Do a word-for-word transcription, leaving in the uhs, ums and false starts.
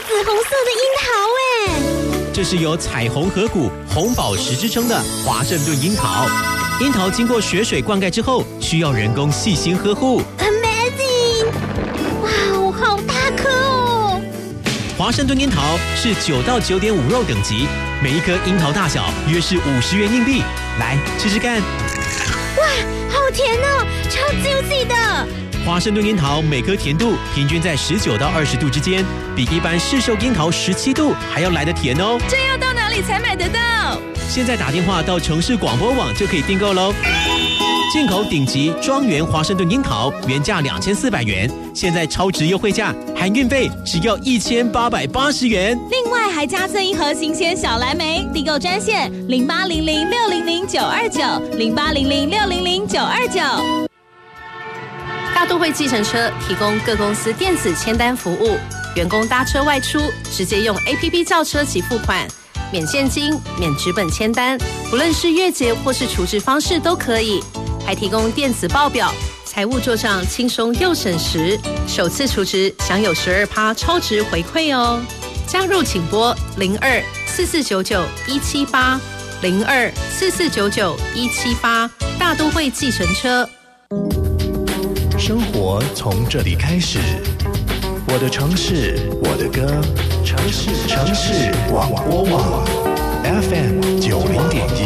紫红色的樱桃哎！ 这是有彩虹河谷、红宝石之称的华盛顿樱桃。樱桃经过雪水灌溉之后，需要人工细心呵护。 Amazing！ 哇哦，好大颗哦！ 华盛顿樱桃是九到九点五肉等级，每一颗樱桃大小约是五十元硬币。来吃吃看。 哇，好甜哦，超 juicy 的。 华盛顿樱桃每颗甜度平均在十九到二十度之间，比一般市售樱桃十七度还要来得甜哦。 这要到哪里才买得到？ 现在打电话到城市广播网就可以订购喽。进口顶级庄园华盛顿樱桃原价两千四百元，现在超值优惠价，含运费只要一千八百八十元。 另外还加赠一盒新鲜小蓝莓，订购专线零八零零六零零九二九零八零零六零零九二九。大都会计程车提供各公司电子签单服务，员工搭车外出直接用 A P P 叫车及付款，免现金、免纸本签单，不论是月结或是储值方式都可以。还提供电子报表，财务做账轻松又省时，首次储值享有 百分之十二 超值回馈哦。加入请拨零二四四九九一七八零二四四九九一七八，大都会计程车。 生活从这里开始，我的城市，我的歌，城市城市广播网 F M 九零点一。